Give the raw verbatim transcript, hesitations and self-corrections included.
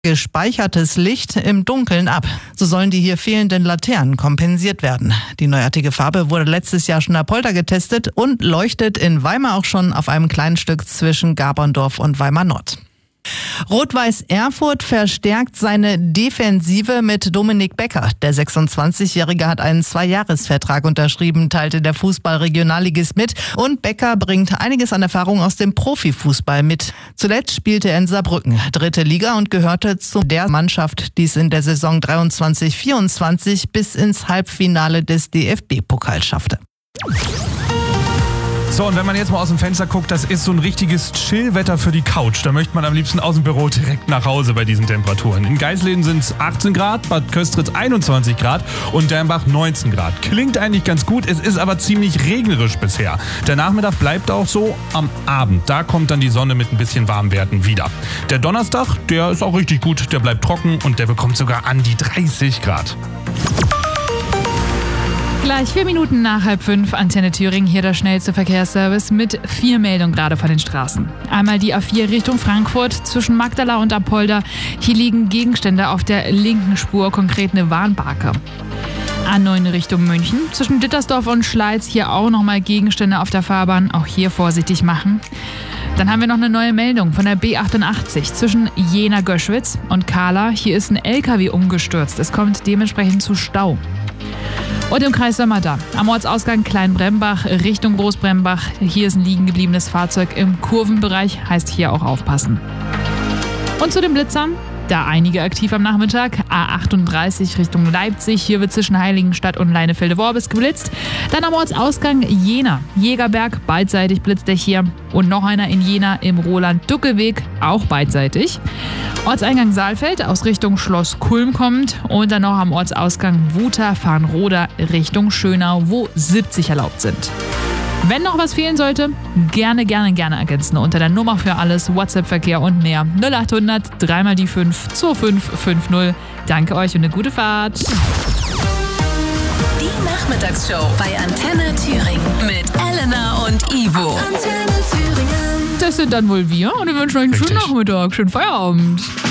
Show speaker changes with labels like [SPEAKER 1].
[SPEAKER 1] gespeichertes Licht im Dunkeln ab. So sollen die hier fehlenden Laternen kompensiert werden. Die neuartige Farbe wurde letztes Jahr schon in Apolda getestet und leuchtet in Weimar auch schon auf einem kleinen Stück zwischen Gaberndorf und Weimar Nord. Rot-Weiß Erfurt verstärkt seine Defensive mit Dominik Becker. Der sechsundzwanzigjährige hat einen Zweijahresvertrag unterschrieben, teilte der Fußball-Regionalligist mit. Und Becker bringt einiges an Erfahrung aus dem Profifußball mit. Zuletzt spielte er in Saarbrücken, dritte Liga, und gehörte zu der Mannschaft, die es in der Saison dreiundzwanzig vierundzwanzig bis ins Halbfinale des D F B-Pokals schaffte.
[SPEAKER 2] So, und wenn man jetzt mal aus dem Fenster guckt, das ist so ein richtiges Chillwetter für die Couch. Da möchte man am liebsten aus dem Büro direkt nach Hause bei diesen Temperaturen. In Geisleden sind es achtzehn Grad, Bad Köstritz einundzwanzig Grad und Dernbach neunzehn Grad. Klingt eigentlich ganz gut, es ist aber ziemlich regnerisch bisher. Der Nachmittag bleibt auch so, am Abend, da kommt dann die Sonne mit ein bisschen Warmwerten wieder. Der Donnerstag, der ist auch richtig gut, der bleibt trocken und der bekommt sogar an die dreißig Grad.
[SPEAKER 3] Gleich vier Minuten nach halb fünf, Antenne Thüringen, hier der schnellste Verkehrsservice mit vier Meldungen gerade von den Straßen. Einmal die A vier Richtung Frankfurt zwischen Magdala und Apolda. Hier liegen Gegenstände auf der linken Spur, konkret eine Warnbarke. A neun Richtung München zwischen Dittersdorf und Schleiz, hier auch nochmal Gegenstände auf der Fahrbahn, auch hier vorsichtig machen. Dann haben wir noch eine neue Meldung von der B achtundachtzig zwischen Jena-Göschwitz und Kahla. Hier ist ein L K W umgestürzt, es kommt dementsprechend zu Stau. Und im Kreis Sömmerda, am Ortsausgang Kleinbrembach Richtung Großbrembach. Hier ist ein liegen gebliebenes Fahrzeug im Kurvenbereich, heißt hier auch aufpassen. Und zu den Blitzern, da einige aktiv am Nachmittag. A achtunddreißig Richtung Leipzig, hier wird zwischen Heiligenstadt und Leinefelde-Worbis geblitzt. Dann am Ortsausgang Jena, Jägerberg, beidseitig blitzt er hier. Und noch einer in Jena im Roland-Ducke-Weg, auch beidseitig. Ortseingang Saalfeld aus Richtung Schloss Kulm kommt und dann noch am Ortsausgang Wuter-Farnroda Richtung Schönau, wo siebzig erlaubt sind. Wenn noch was fehlen sollte, gerne, gerne, gerne ergänzen unter der Nummer für alles, WhatsApp-Verkehr und mehr. null achthundert, drei mal die fünf, zwei fünf fünf null. Danke euch und eine gute Fahrt.
[SPEAKER 4] Die Nachmittagsshow bei Antenne Thüringen mit Elena und Ivo. Antenne Thüringen.
[SPEAKER 3] Das sind dann wohl wir und wir wünschen euch einen schönen Nachmittag, schönen Feierabend.